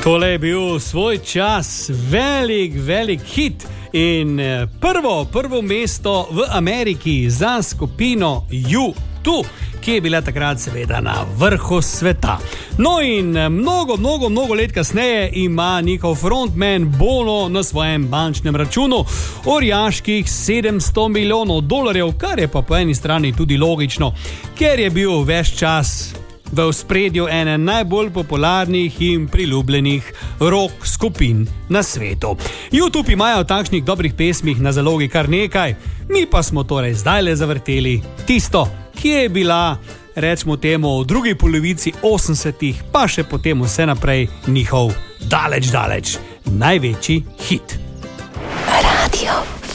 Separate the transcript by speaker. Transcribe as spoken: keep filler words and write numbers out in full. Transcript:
Speaker 1: Tole je bil svoj čas velik, velik hit in prvo, prvo mesto v Ameriki za skupino U dva, ki je bila takrat seveda na vrhu sveta. No in mnogo, mnogo, mnogo let kasneje ima njihov frontman Bono na svojem bančnem računu orjaških sedemsto milijonov dolarjev, kar je pa po eni strani tudi logično, ker je bil ves čas v ospredju ene najbolj popularnih in priljubljenih rock skupin na svetu. YouTube imajo takšnih dobrih pesmih na zalogi kar nekaj, mi pa smo torej zdajle zavrteli tisto, ki je bila, recimo temu, v drugi polovici osemdesetih, pa še potem vse naprej njihov daleč, daleč največji hit.